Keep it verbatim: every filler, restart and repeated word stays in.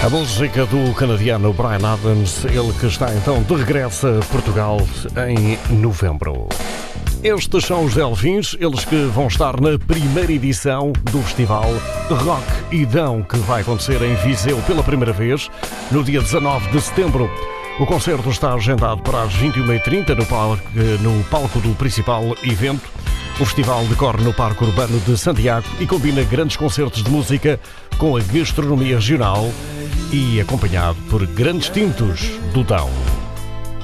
A música do canadiano Bryan Adams, ele que está então de regresso a Portugal em novembro. Estes são os Delfins, eles que vão estar na primeira edição do Festival Rock e Dão, que vai acontecer em Viseu pela primeira vez, no dia dezanove de setembro. O concerto está agendado para as vinte e uma e trinta no palco, no palco do principal evento. O festival decorre no Parque Urbano de Santiago e combina grandes concertos de música com a gastronomia regional e acompanhado por grandes tintos do Dão.